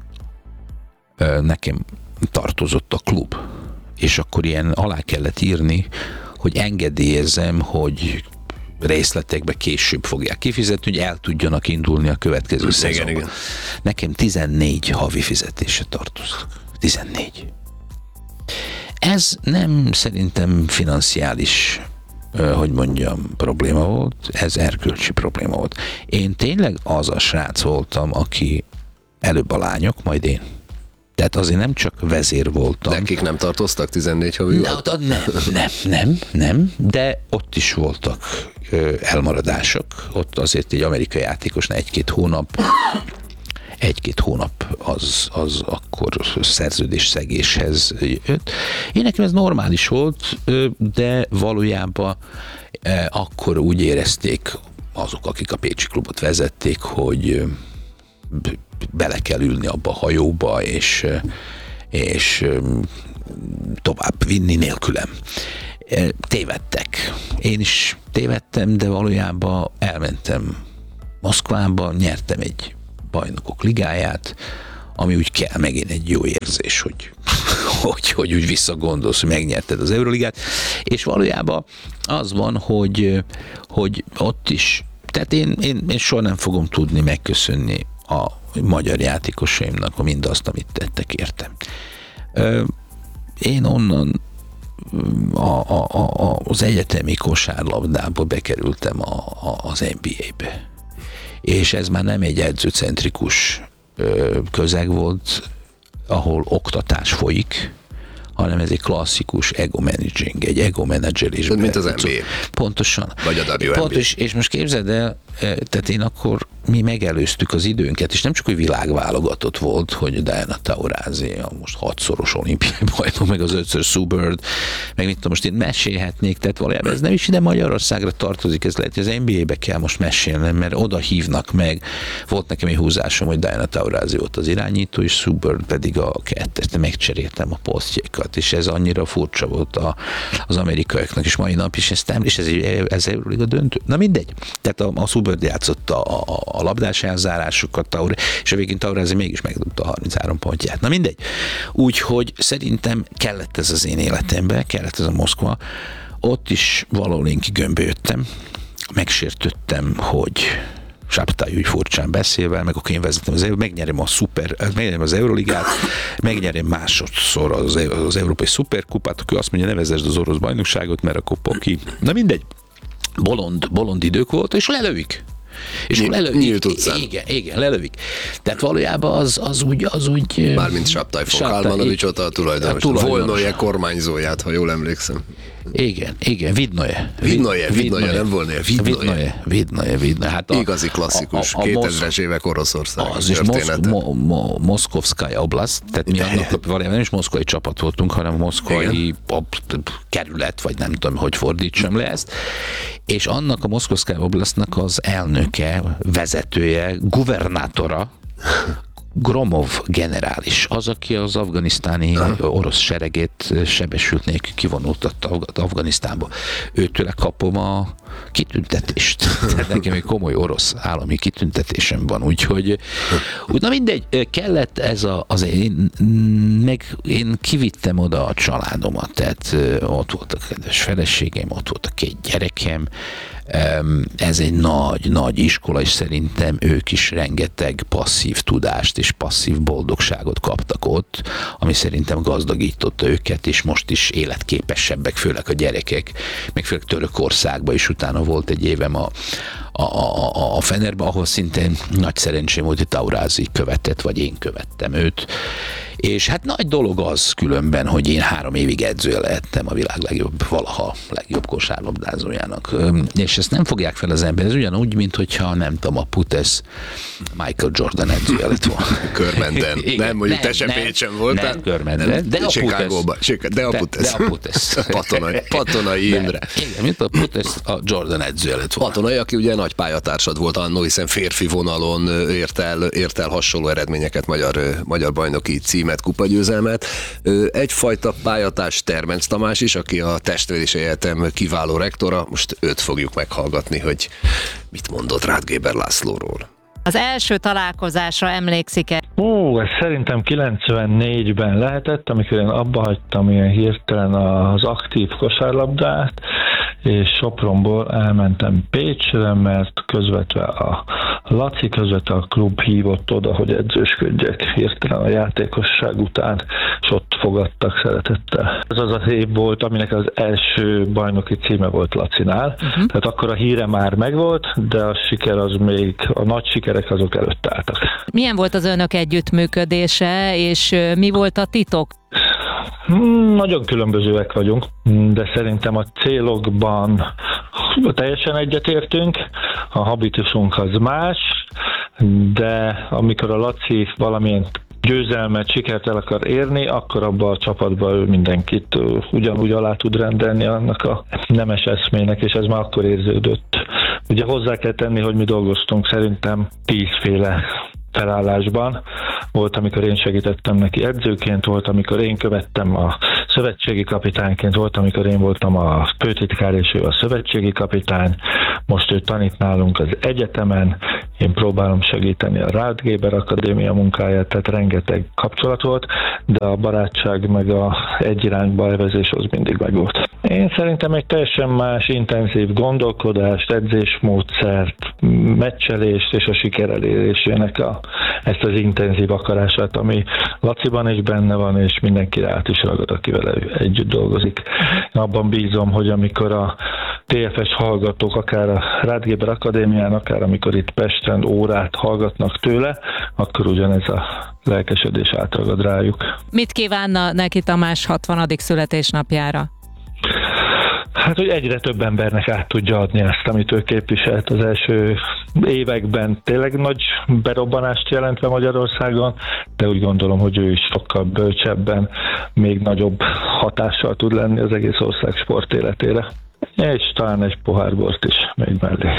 nekem tartozott a klub, és akkor ilyen alá kellett írni, hogy engedélyezem, hogy részletekbe később fogják kifizetni, hogy el tudjanak indulni a következő szezonban. Igen, igen. Nekem tizennégy havi fizetése tartozott. tizennégy. Ez nem szerintem financiális, hogy mondjam, probléma volt, ez erkölcsi probléma volt. Én tényleg az a srác voltam, aki előbb a lányok, majd én. Tehát azért nem csak vezér voltam. Nekik nem tartoztak tizennégy havi? Na, nem, nem, nem, nem, de ott is voltak ö, elmaradások. Ott azért egy amerikai játékosnál egy-két hónap, egy-két hónap az, az akkor szerződésszegéshez jött. Én nekem ez normális volt, de valójában akkor úgy érezték azok, akik a Pécsi Klubot vezették, hogy bele kell ülni abba a hajóba, és, és tovább vinni nélkülem. Tévedtek. Én is tévedtem, de valójában elmentem Moszkvába, nyertem egy bajnokok ligáját, ami úgy kell, megint egy jó érzés, hogy, hogy, hogy úgy visszagondolsz, hogy megnyerted az Euroligát, és valójában az van, hogy, hogy ott is, tehát én, én, én soha nem fogom tudni megköszönni a magyar játékosaimnak mindazt, amit tettek értem. Én onnan a, a, a, az egyetemi kosárlabdából bekerültem a, a, az en bé á-be. És ez már nem egy edzőcentrikus közeg volt, ahol oktatás folyik, hanem ez egy klasszikus ego managing, egy ego menedzselés. Mint az en bé á. Pontosan. Vagy a dupla vé en bé. Pontos, és most képzeld el, tehát én akkor mi megelőztük az időnket, és nem csak, hogy világválogatott volt, hogy Diana Taurasi, a most hatszoros olimpiai bajnok, meg az ötször Sue Bird, meg mit tudom, most én mesélhetnék, tehát valójában ez nem is ide Magyarországra tartozik, ez lehet, hogy az en bé á-be kell most mesélnem, mert oda hívnak meg. Volt nekem egy húzásom, hogy Diana Taurasi volt az irányító, és Sue Bird pedig a kettes, de megcseréltem a posztjékat, és ez annyira furcsa volt a, az amerikaiaknak, és mai nap is ezt és ez, ez Euroliga döntő. Na mindegy. Tehát a, a Sue Bird játszott a, a, a labdás elzárásokat, Taur, és a végén Taurasi mégis megdobta a harminchárom pontját. Na mindegy. Úgyhogy szerintem kellett ez az én életembe, kellett ez a Moszkva. Ott is valahol én kigömbölyödtem, megsértődtem, hogy Saptai úgy furcsán beszélve, meg akkor én vezetem az megnyerem a szuper, megnyerem az Euroligát, megnyerem másodszor az, az Európai Szuperkupát, akkor azt mondja, ne vezesd az orosz bajnokságot, mert akkor poki. Na mindegy. Bolond, bolond idők volt, és lelövik. És Nyílt, lelövik. nyílt utcán. Igen, igen, lelövik. Tehát valójában az, az úgy, az úgy... Mármint Saptai Fokalmanovics ott a tulajdonos. Volnoje kormányzóját, ha jól emlékszem. Igen, igen, Vidnoje. Vidnoje, Vidnoje, nem Volnoje, Vidnoje. Vidnoje, Vidnoje. Hát a, igazi klasszikus, a, a, a kétezres évek Oroszország az is története. Mosz, mo, mo, Moszkovszkaja oblast, tehát mi annak valójában nem is moszkvai csapat voltunk, hanem moszkvai kerület, vagy nem tudom, hogy fordítsam le ezt. És annak a Moszkovszkaja oblastnak az elnöke, vezetője, guvernátora, Gromov generális, az, aki az afganisztáni Aha. orosz seregét sebesült nélkül kivonultatta Afganisztánba. Őtőle kapom a kitüntetést. Tehát nekem egy komoly orosz állami kitüntetésem van, úgyhogy úgy, na mindegy, kellett ez a, az én, meg én kivittem oda a családomat, tehát ott volt a kedves feleségem, ott volt a két gyerekem, ez egy nagy, nagy iskola, és szerintem ők is rengeteg passzív tudást és passzív boldogságot kaptak ott, ami szerintem gazdagította őket, és most is életképesebbek, főleg a gyerekek, meg főleg Törökországban is utána volt egy évem a, a, a, a Fenerben, ahol szintén nagy szerencsém volt, hogy Taurasi követett, vagy én követtem őt. És hát nagy dolog az különben, hogy én három évig edzője lehettem a világ legjobb, valaha legjobb kosárlabdázójának. És ezt nem fogják fel az ember, ez ugyanúgy, mint hogyha nem tudom, a Putes Michael Jordan edzője lett volna. Körmenden. Nem, mondjuk te sem Pécsen voltál. Nem, Körmenden, de a Putes. De a Putes. De a Putes. Patonai, Patonai Imre. Igen, mint a Putes a Jordan edzője lett volna. Patonai, aki ugye nagy pályatársad volt annó, hiszen férfi vonalon ért el, ért el hasonló eredményeket, magyar, magyar bajnoki címet, kupagyőzelmet. Egyfajta pályatárs Termenc Tamás is, aki a Testvérisi Egyetem kiváló rektora. Most őt fogjuk meghallgatni, hogy mit mondott Ráth Géber Lászlóról. Az első találkozásra emlékszik-e? Ó, ez szerintem kilencvennégyben lehetett, amikor én abba hagytam ilyen hirtelen az aktív kosárlabdát, és Sopronból elmentem Pécsre, mert közvetve a Laci, közvetve a klub hívott oda, hogy edzősködjek hirtelen a játékosság után, és ott fogadtak szeretettel. Ez az az év volt, aminek az első bajnoki címe volt Lacinál, uh-huh. tehát akkor a híre már megvolt, de a siker az még, a nagy sikerek azok előtt álltak. Milyen volt az önök együttműködése, és mi volt a titok? Hmm, nagyon különbözőek vagyunk, de szerintem a célokban teljesen egyetértünk, a habitusunk az más, de amikor a Laci valamilyen győzelmet, sikert el akar érni, akkor abban a csapatban ő mindenkit ugyanúgy alá tud rendelni annak a nemes eszmének, és ez már akkor érződött. Ugye hozzá kell tenni, hogy mi dolgoztunk szerintem tízféle felállásban. Volt, amikor én segítettem neki edzőként, volt, amikor én követtem a szövetségi kapitányként, volt, amikor én voltam a főtitkár, és ő a szövetségi kapitány. Most ő tanít nálunk az egyetemen, én próbálom segíteni a Rád Géber Akadémia munkáját, tehát rengeteg kapcsolat volt, de a barátság meg a egy irányba elvezés az mindig megvolt. Én szerintem egy teljesen más, intenzív gondolkodást, edzésmódszert, meccselést és a siker elérésének a, ezt az intenzív akarását, ami Laciban is benne van, és mindenki át is ragad, aki vele együtt dolgozik. Én abban bízom, hogy amikor a té ef es hallgatók, akár a Rád Géber Akadémián, akár amikor itt Pesten órát hallgatnak tőle, akkor ugyanez a lelkesedés átragad rájuk. Mit kívánna neki Tamás hatvanadik születésnapjára? Hát, hogy egyre több embernek át tudja adni ezt, amit ő képviselt az első években. Tényleg nagy berobbanást jelentve Magyarországon, de úgy gondolom, hogy ő is sokkal bölcsebben, még nagyobb hatással tud lenni az egész ország sport életére. És talán egy pohár bort is még mellé.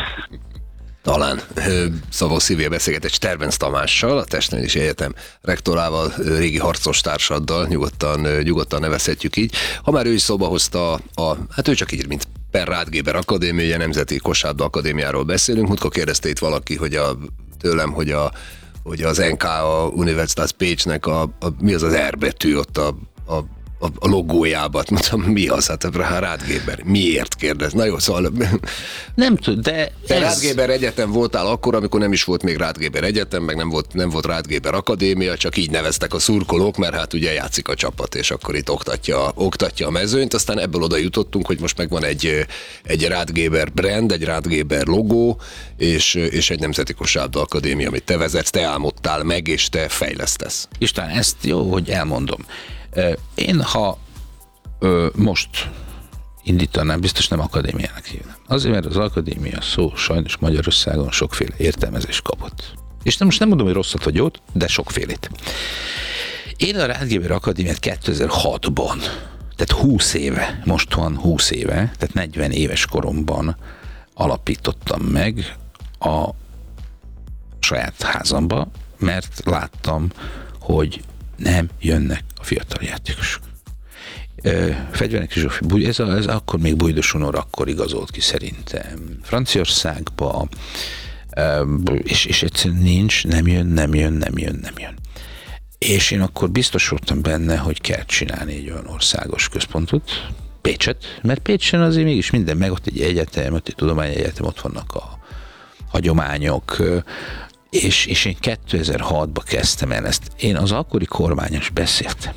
Talán Szabó Szilvia beszélget egy Sterbenc Tamással, a Testnevelési Egyetem rektorával, régi harcos társaddal, nyugodtan, nyugodtan nevezhetjük így. Ha már ő is szóba hozta, a, hát ő csak így, mint per Rád Géber Akadémia, Nemzeti Kosárlabda Akadémiáról beszélünk. Múltkor kérdezte itt valaki, hogy a, tőlem, hogy, a, hogy az en ká a Universitas Pécsnek a, a, mi az az R betű ott a, a A, a logójában, mondtam, mi az? Hát a Rád Géber. Miért kérdez? Na jó, szóval... Nem tudom, de... Te ez... Rád Géber Egyetem voltál akkor, amikor nem is volt még Rád Géber Egyetem, meg nem volt, nem volt Rád Géber Akadémia, csak így neveztek a szurkolók, mert hát ugye játszik a csapat, és akkor itt oktatja, oktatja a mezőnyt, aztán ebből oda jutottunk, hogy most megvan egy, egy Rád Géber brand, egy Rád Géber logó, és, és egy Nemzeti Kosárlabda Akadémia, amit te vezetsz, te álmodtál meg, és te fejlesztesz. István, ezt jó, hogy elmondom. Én, ha ö, most indítanám, biztos nem akadémiának hívnám. Azért, mert az akadémia szó sajnos Magyarországon sokféle értelmezést kapott. És nem, most nem mondom, hogy rosszat vagy jót, de sokfélét. Én a Rád Géber Akadémiát kétezer-hatban, tehát húsz éve, most van húsz éve, tehát negyven éves koromban alapítottam meg a saját házamba, mert láttam, hogy nem jönnek a fiatal játékosok. Fegyvernek Zsófi, ez, ez akkor még Bújdos Unor akkor igazolt ki szerintem Franciaországba, és, és egyszerűen nincs, nem jön, nem jön, nem jön, nem jön. És én akkor biztos voltam benne, hogy kell csinálni egy olyan országos központot, Pécset, mert Pécsen azért mégis minden, meg ott egy egyetem, ott egy tudományegyetem, ott vannak a hagyományok, És, és én kétezer-hatban kezdtem el ezt. Én az akkori kormányos beszéltem.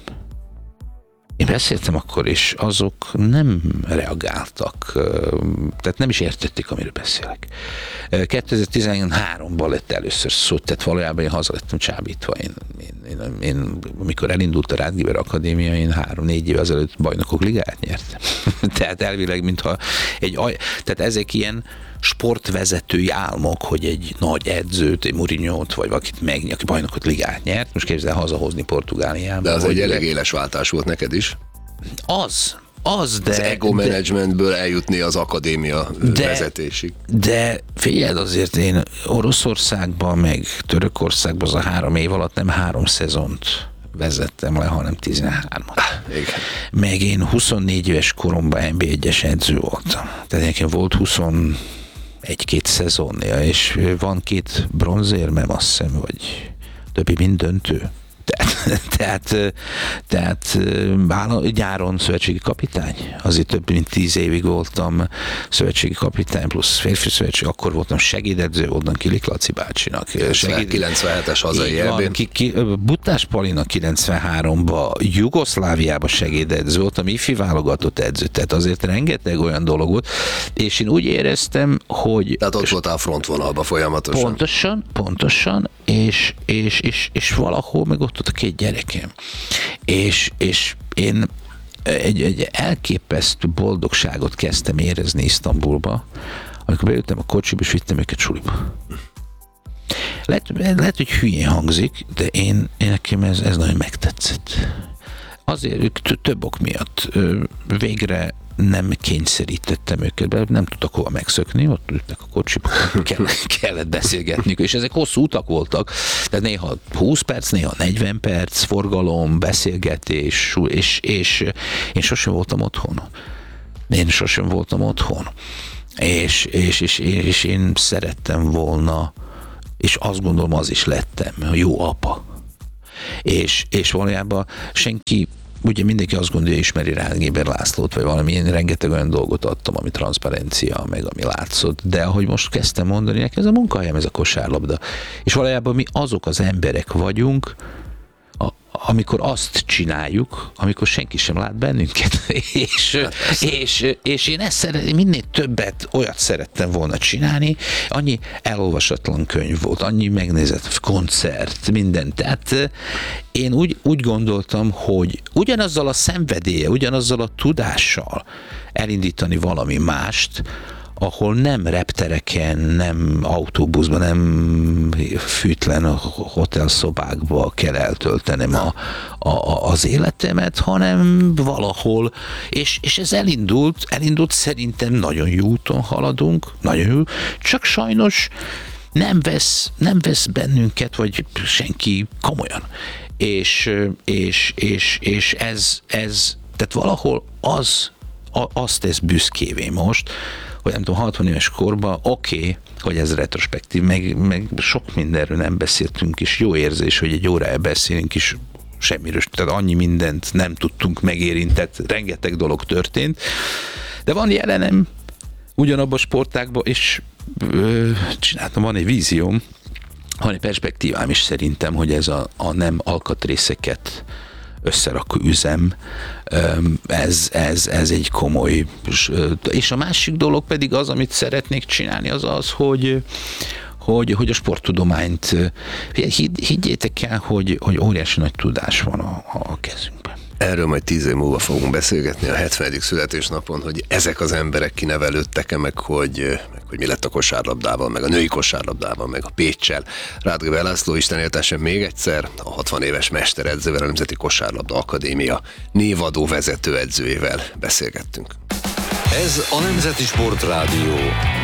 Én beszéltem akkor, és azok nem reagáltak, tehát nem is értették, amiről beszélek. kétezer-tizenháromban lett először szó, tehát valójában én haza lettem csábítva. Én, én, én, én amikor elindult a Rád Géber Akadémia, én három-négy év ezelőtt bajnokok ligáját nyertem. Tehát elvileg, mintha egy, tehát ezek ilyen sportvezetői álmok, hogy egy nagy edzőt, egy Mourinho-t, vagy valakit megnyert, aki bajnokot ligát nyert, most képzeld el hazahozni Portugáliába. De az egy elég éles váltás volt neked is. Az, az, de... Az ego managementből eljutni az akadémia de, vezetésig. De figyeld, azért én Oroszországban, meg Törökországban az a három év alatt nem három szezont vezettem le, hanem tizenhármat. Igen. Meg én huszonnégy éves koromban en bé egyes edző voltam. Tehát nekem volt huszonegy-két szezonja, és van két bronzérmem, azt hiszem, vagy többi mind döntő. Tehát, tehát, tehát gyáron szövetségi kapitány. Azért több mint tíz évig voltam szövetségi kapitány, plusz férfi szövetség, akkor voltam segédedző, voltam Kilik Laci bácsinak. Segéd... kilencvenhetes hazai elbén. Ki, ki, Butás Palina kilencvenháromban Jugoszláviában segédedző voltam, ifi válogatott edző, tehát azért rengeteg olyan dolog volt, és én úgy éreztem, hogy... Tehát ott voltál a frontvonalban folyamatosan. Pontosan, pontosan, és, és, és, és valahol meg ott ott a két gyerekem. És, és én egy, egy elképesztő boldogságot kezdtem érezni Isztambulba, amikor beültem a kocsiba, és vittem őket suliba. Lehet, lehet hogy hülyén hangzik, de én, én nekem ez, ez nagyon megtetszett. Azért ők több ok miatt végre nem kényszerítettem őket be, nem tudtak hova megszökni, ott ültek a kocsiba, kellett, kellett beszélgetni, és ezek hosszú utak voltak, tehát néha húsz perc, néha negyven perc, forgalom, beszélgetés, és, és én sosem voltam otthon. Én sosem voltam otthon. És, és, és, és én szerettem volna, és azt gondolom, az is lettem, jó apa. És, és valójában senki, ugye mindenki azt gondolja, ismeri rá Géber Lászlót, vagy valami, én rengeteg olyan dolgot adtam, ami transzparencia, meg ami látszott, de ahogy most kezdtem mondani, nekem ez a munkahelyem, ez a kosárlabda. És valójában mi azok az emberek vagyunk, a, amikor azt csináljuk, amikor senki sem lát bennünket. és, és, és én ezt szeret, minél többet olyat szerettem volna csinálni, annyi elolvasatlan könyv volt, annyi megnézett koncert, minden. Tehát én úgy, úgy gondoltam, hogy ugyanazzal a szenvedélye, ugyanazzal a tudással elindítani valami mást, ahol nem reptereken, nem autóbuszban, nem fűtlen hotelszobákba kell eltöltenem a, a, az életemet, hanem valahol, és, és ez elindult, elindult szerintem nagyon jó úton haladunk, nagyon jó, csak sajnos nem vesz, nem vesz bennünket, vagy senki komolyan. És, és, és, és ez, ez, tehát valahol az, azt tesz büszkévé most, hogy nem tudom, hatvan éves korban, oké, okay, hogy ez retrospektív, meg, meg sok mindenről nem beszéltünk, és jó érzés, hogy egy órája beszélünk is semmiről, tehát annyi mindent nem tudtunk megérintett, rengeteg dolog történt, de van jelenem ugyanabban a sportágban, és ö, csináltam, van egy vízióm, van egy perspektívám is szerintem, hogy ez a, a nem alkatrészeket összerakó üzem, ez, ez, ez egy komoly, és a másik dolog pedig az, amit szeretnék csinálni, az az, hogy hogy, hogy a sporttudományt, higgyétek el, hogy, hogy óriási nagy tudás van a, a kezünkben. Erről majd tíz év múlva fogunk beszélgetni a hetvenedik születésnapon, hogy ezek az emberek kinevelődtek-e, meg hogy, meg hogy mi lett a kosárlabdával, meg a női kosárlabdával, meg a Péccsel. Rád Géber László, Isten éltessen még egyszer, a hatvan éves mesteredzővel, a Nemzeti Kosárlabda Akadémia névadó vezetőedzőjével beszélgettünk. Ez a Nemzeti Sportrádió.